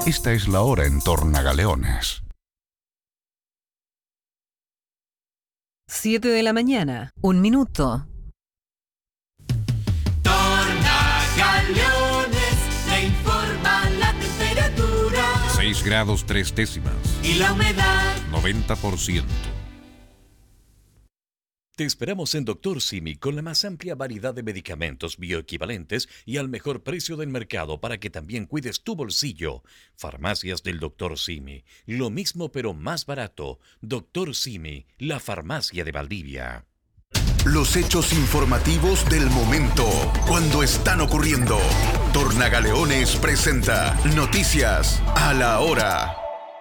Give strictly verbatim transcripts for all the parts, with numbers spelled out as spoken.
Esta es la hora en Tornagaleones. Siete de la mañana, un minuto. Tornagaleones, le informa la temperatura. seis grados tres décimas. Y la humedad. noventa por ciento. Te esperamos en Doctor Simi con la más amplia variedad de medicamentos bioequivalentes y al mejor precio del mercado para que también cuides tu bolsillo. Farmacias del Doctor Simi. Lo mismo pero más barato. Doctor Simi, la farmacia de Valdivia. Los hechos informativos del momento, cuando están ocurriendo. Tornagaleones presenta Noticias a la Hora.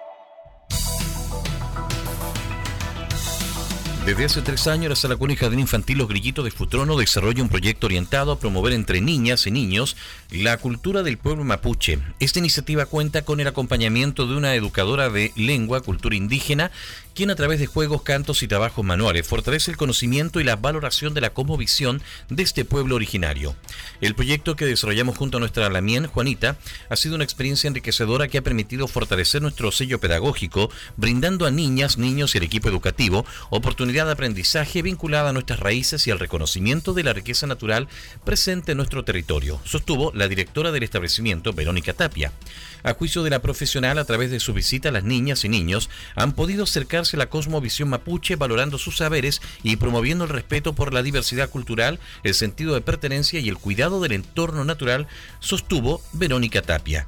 Desde hace tres años, la Sala Cuna y Jardín Infantil Los Grillitos de Futrono desarrolla un proyecto orientado a promover entre niñas y niños la cultura del pueblo mapuche. Esta iniciativa cuenta con el acompañamiento de una educadora de lengua, cultura indígena, quien a través de juegos, cantos y trabajos manuales fortalece el conocimiento y la valoración de la cosmovisión de este pueblo originario. El proyecto que desarrollamos junto a nuestra lamien, Juanita, ha sido una experiencia enriquecedora que ha permitido fortalecer nuestro sello pedagógico, brindando a niñas, niños y el equipo educativo oportunidades de aprendizaje vinculada a nuestras raíces y al reconocimiento de la riqueza natural presente en nuestro territorio, sostuvo la directora del establecimiento, Verónica Tapia. A juicio de la profesional, a través de su visita, las niñas y niños han podido acercarse a la cosmovisión mapuche, valorando sus saberes y promoviendo el respeto por la diversidad cultural, el sentido de pertenencia y el cuidado del entorno natural, sostuvo Verónica Tapia.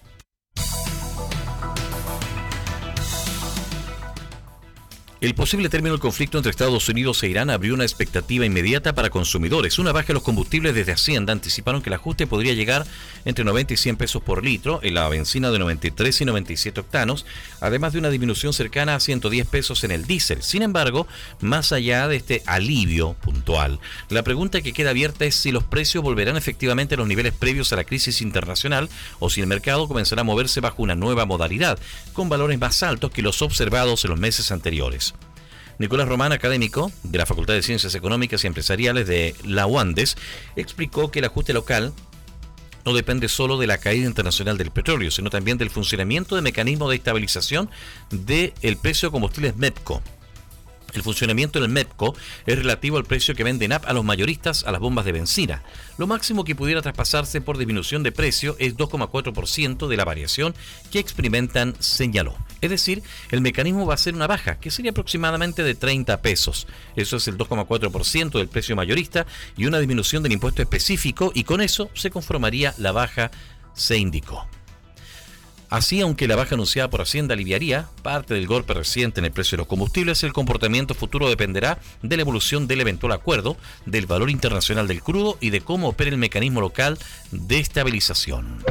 El posible término del conflicto entre Estados Unidos e Irán abrió una expectativa inmediata para consumidores. Una baja en los combustibles desde Hacienda anticiparon que el ajuste podría llegar entre noventa y cien pesos por litro en la benzina de noventa y tres y noventa y siete octanos, además de una disminución cercana a ciento diez pesos en el diésel. Sin embargo, más allá de este alivio puntual, la pregunta que queda abierta es si los precios volverán efectivamente a los niveles previos a la crisis internacional o si el mercado comenzará a moverse bajo una nueva modalidad, con valores más altos que los observados en los meses anteriores. Nicolás Román, académico de la Facultad de Ciencias Económicas y Empresariales de la UANDES, explicó que el ajuste local no depende solo de la caída internacional del petróleo, sino también del funcionamiento de mecanismos de estabilización del precio de combustibles MEPCO. El funcionamiento del MEPCO es relativo al precio que vende N A P a los mayoristas a las bombas de benzina. Lo máximo que pudiera traspasarse por disminución de precio es dos coma cuatro por ciento de la variación que experimentan, señaló. Es decir, el mecanismo va a ser una baja, que sería aproximadamente de treinta pesos. Eso es el dos coma cuatro por ciento del precio mayorista y una disminución del impuesto específico, y con eso se conformaría la baja, se indicó. Así, aunque la baja anunciada por Hacienda aliviaría parte del golpe reciente en el precio de los combustibles, el comportamiento futuro dependerá de la evolución del eventual acuerdo, del valor internacional del crudo y de cómo opera el mecanismo local de estabilización.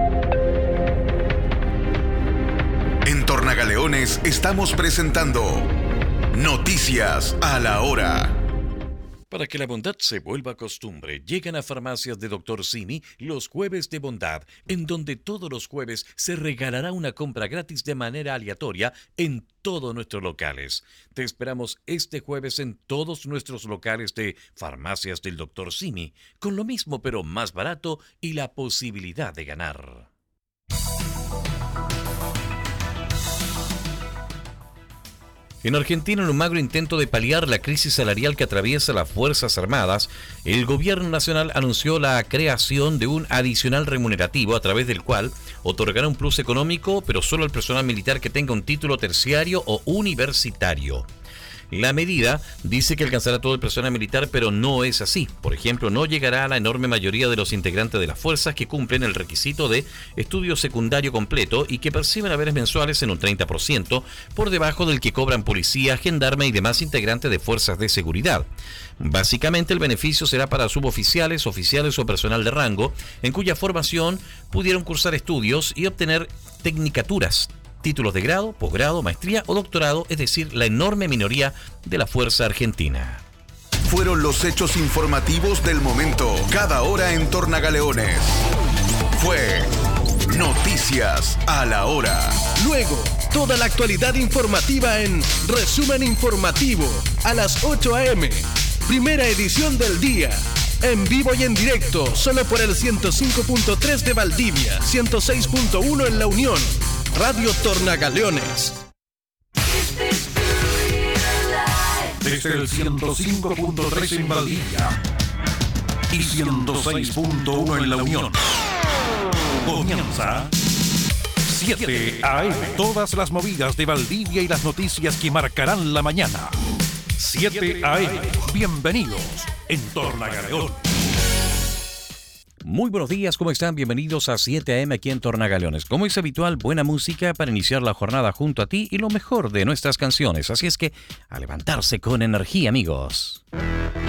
En Tornagaleones estamos presentando Noticias a la Hora. Para que la bondad se vuelva costumbre, llegan a Farmacias de Doctor Simi los jueves de bondad, en donde todos los jueves se regalará una compra gratis de manera aleatoria en todos nuestros locales. Te esperamos este jueves en todos nuestros locales de Farmacias del Doctor Simi, con lo mismo pero más barato y la posibilidad de ganar. En Argentina, en un magro intento de paliar la crisis salarial que atraviesa las Fuerzas Armadas, el gobierno nacional anunció la creación de un adicional remunerativo a través del cual otorgará un plus económico, pero solo al personal militar que tenga un título terciario o universitario. La medida dice que alcanzará todo el personal militar, pero no es así. Por ejemplo, no llegará a la enorme mayoría de los integrantes de las fuerzas que cumplen el requisito de estudio secundario completo y que perciben haberes mensuales en un treinta por ciento por debajo del que cobran policía, gendarme y demás integrantes de fuerzas de seguridad. Básicamente, el beneficio será para suboficiales, oficiales o personal de rango, en cuya formación pudieron cursar estudios y obtener tecnicaturas, títulos de grado, posgrado, maestría o doctorado, es decir, la enorme minoría de la Fuerza Argentina. Fueron los hechos informativos del momento, cada hora en Tornagaleones. Fue Noticias a la Hora. Luego, toda la actualidad informativa en Resumen Informativo a las ocho a eme. Primera edición del día. En vivo y en directo, solo por el ciento cinco punto tres de Valdivia, ciento seis punto uno en La Unión. Radio Tornagaleones. Desde el ciento cinco punto tres en Valdivia y ciento seis punto uno en La Unión. Comienza siete A M. Todas las movidas de Valdivia y las noticias que marcarán la mañana. siete A M. Bienvenidos en Tornagaleón. Muy buenos días, ¿cómo están? Bienvenidos a siete A M aquí en Tornagaleones. Como es habitual, buena música para iniciar la jornada junto a ti y lo mejor de nuestras canciones. Así es que, a levantarse con energía, amigos.